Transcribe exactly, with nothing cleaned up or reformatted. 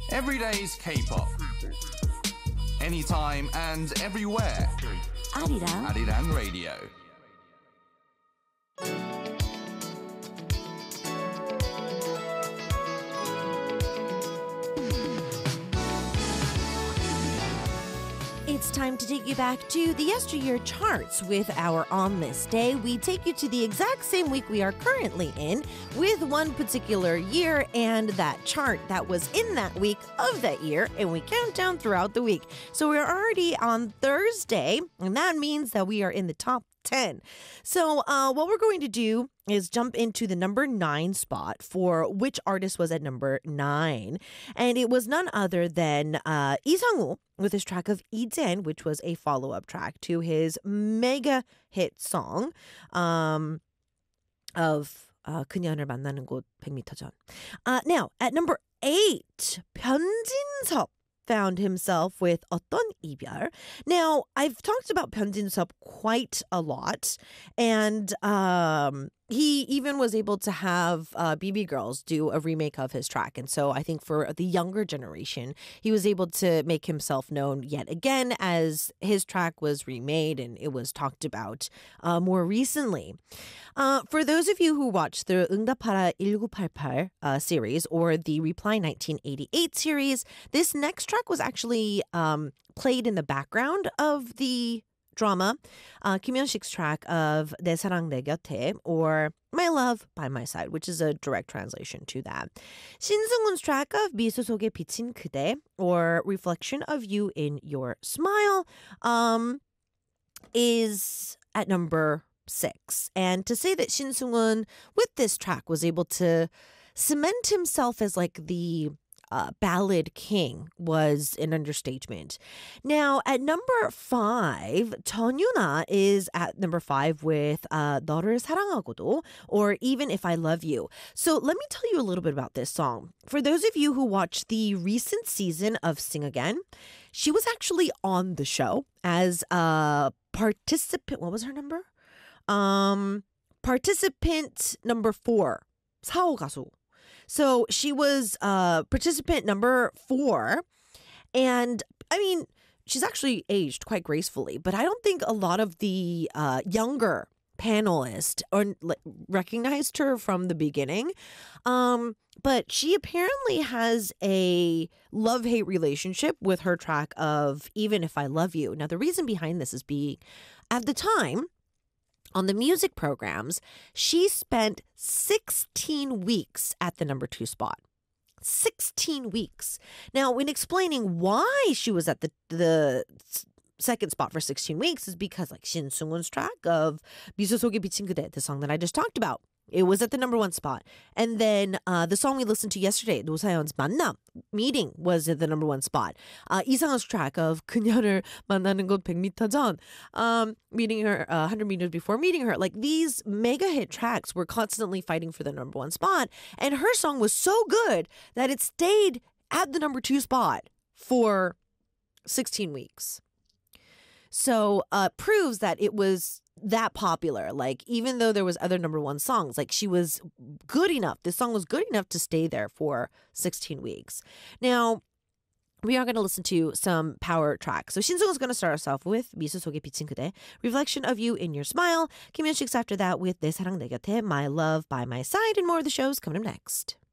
Everyday's K-pop. Anytime and everywhere. 아리랑 Arirang Radio. It's time to take you back to the yesteryear charts with our On This Day. We take you to the exact same week we are currently in with one particular year and that chart that was in that week of that year, and we count down throughout the week. So we're already on Thursday, and that means that we are in the top ten. So uh, what we're going to do is jump into the number nine spot for which artist was at number nine. And it was none other than uh, Lee Sang-woo with his track of 이젠, which was a follow-up track to his mega hit song um, of uh, 그녀를 만나는 곳 백 미터 전. Uh, now, at number eight, 변진섭 found himself with 어떤 이별. Now, I've talked about 변진섭 quite a lot, and um, he even was able to have uh, B B Girls do a remake of his track. And so I think for the younger generation, he was able to make himself known yet again as his track was remade and it was talked about uh, more recently. Uh, for those of you who watched the 응답하라 천구백팔십팔 uh, series or the Reply nineteen eighty-eight series, this next track was actually um, played in the background of the drama, uh, Kim Hyun-sik's track of 내 사랑 내 곁에, or My Love by My Side, which is a direct translation to that. 신승훈's track of 미소 속에 비친 그대, or Reflection of You in Your Smile, um, is at number six. And to say that Shin Sung-un with this track was able to cement himself as like the Uh, ballad king was an understatement. Now, at number five, 전유나 is at number five with uh, 너를 사랑하고도, or Even If I Love You. So let me tell you a little bit about this song. For those of you who watched the recent season of Sing Again, she was actually on the show as a participant. What was her number? Um, participant number four, 사호 가수. So she was uh, participant number four. And I mean, she's actually aged quite gracefully, but I don't think a lot of the uh, younger panelists or, like, recognized her from the beginning. Um, but she apparently has a love-hate relationship with her track of Even If I Love You. Now, the reason behind this is being, at the time, on the music programs, she spent sixteen weeks at the number two spot. sixteen weeks. Now, when explaining why she was at the the second spot for sixteen weeks is because, like, Shin Sung-won's track of 미소 속에 비친 그대, the song that I just talked about, it was at the number one spot. And then uh, the song we listened to yesterday, 노사연's 만남, Meeting, was at the number one spot. Uh, 이상은's track of 그녀를 만나는 곳 백 미터 전, um, meeting her uh, one hundred meters before meeting her. Like, these mega hit tracks were constantly fighting for the number one spot. And her song was so good that it stayed at the number two spot for sixteen weeks. So uh proves that it was that popular. Like, even though there was other number one songs, like, she was good enough. This song was good enough to stay there for sixteen weeks. Now, we are going to listen to some power tracks. So Shin Sung is going to start us off with 미소 속에 비친 그대, Reflection of You in Your Smile. Kim Hyun-sik's after that with 내 사랑 내 곁에, My Love by My Side, and more of the shows coming up next.